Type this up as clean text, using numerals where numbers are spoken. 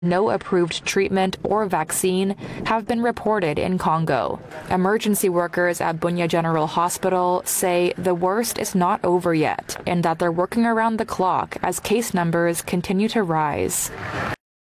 no approved treatment or vaccine have been reported in Congo. Emergency workers at Bunia General Hospital say the worst is not over yet and that they're working around the clock as case numbers continue to rise.